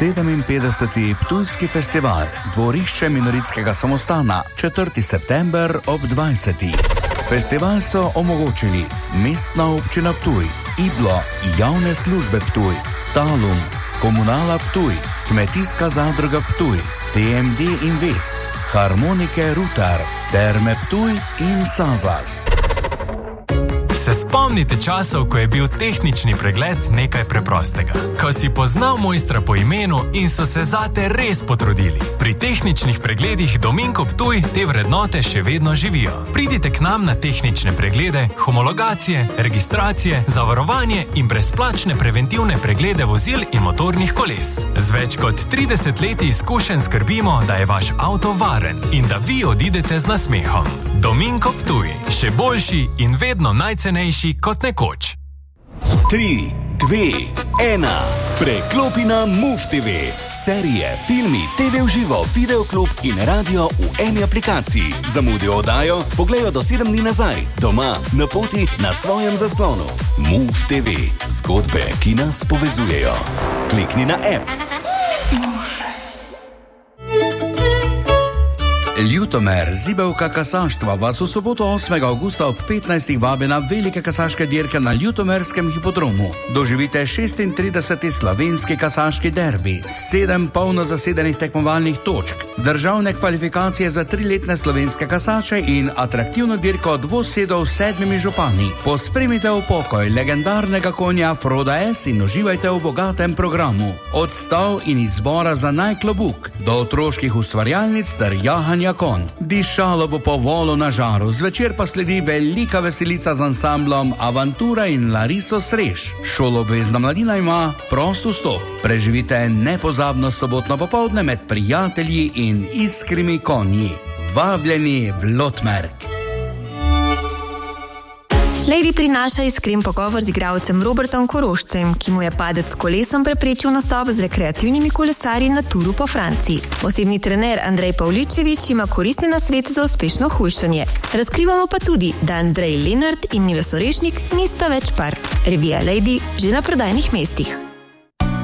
57. Ptujski festival, dvorišče Minoritskega samostana, 4. september ob 20. Festival so omogočili Mestna občina Ptuj, Iblo, Javne službe Ptuj, Talum, Komunala Ptuj, Kmetijska zadruga Ptuj, TMD Invest, Harmonike Rutar, Terme Ptuj in Sazas. Se spomnite časov, ko je bil tehnični pregled nekaj preprostega? Ko si poznal mojstra po imenu in so se zate res potrudili. Pri tehničnih pregledih Dominko Ptuj te vrednote še vedno živijo. Pridite k nam na tehnične preglede, homologacije, registracije, zavarovanje in brezplačne preventivne preglede vozil in motornih koles. Z več kot 30 leti izkušenj skrbimo, da je vaš avto varen in da vi odidete z nasmehom. Dominko Ptuj, še boljši in vedno najcenejši kot nekoč. 3, 2, 1. Preklopi na MOVE TV. Serije, filmi, TV v živo, videoklub in radio v eni aplikaciji. Zamudijo oddajo? Pogledajo do 7 dni nazaj. Doma, na poti, na svojem zaslonu. MOVE TV. Zgodbe, ki nas povezujejo. Klikni na app. Ljutomer, zibelka kasaštva, vas v soboto 8. augusta ob 15. vabi na velike kasaške dirke na Ljutomerskem hipodromu. Doživite 36. slovenski kasaški derbi, 7 polno zasedenih tekmovalnih točk, državne kvalifikacije za 3-letne slovenske kasače in atraktivno dirko dvosedov s 7 župani. Pospremite v pokoj legendarnega konja Froda S in uživajte v bogatem programu. Od stav in izbora za najklobuk do otroških ustvarjalnic ter jahanja kon. Dišalo bo po volu na žaru, zvečer pa sledi velika veselica z ansamblom Avantura in Lariso Sreš. Šoloobvezna mladina ima prost vstop. Preživite nepozabno sobotno popoldne med prijatelji in iskrimi konji. Vabljeni v Lotmerk. Lady prinaša iskren pogovor z igralcem Robertom Korošcem, ki mu je padec s kolesom preprečil nastop z rekreativnimi kolesarji na turu po Franciji. Osebni trener Andrej Pavličevič ima koristni nasvet za uspešno hujšanje. Razkrivamo pa tudi, da Andrej Lenart in Nives Orešnik nista več par. Revija Lady že na prodajnih mestih.